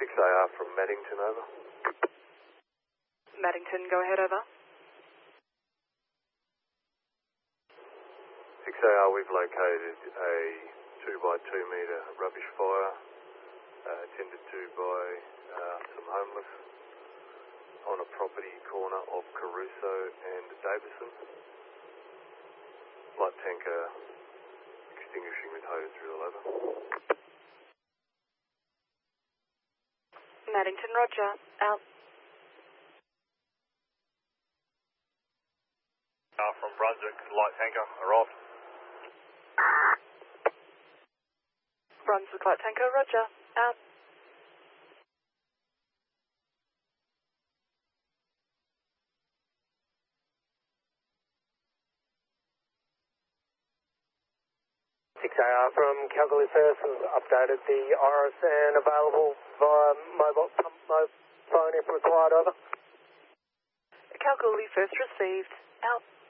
6AR from Maddington, over. Maddington, go ahead, over. 6AR, we've located a 2x2 metre rubbish fire, attended to by some homeless on a property corner of Caruso and Davison. Light tanker extinguishing with hose through the lever. Maddington, roger. Out. From Brunswick, light tanker, arrived. Brunswick light tanker, roger. Out. AR from Calgary First has updated the Iris and available via mobile phone if required, over. Calgary First received. Out.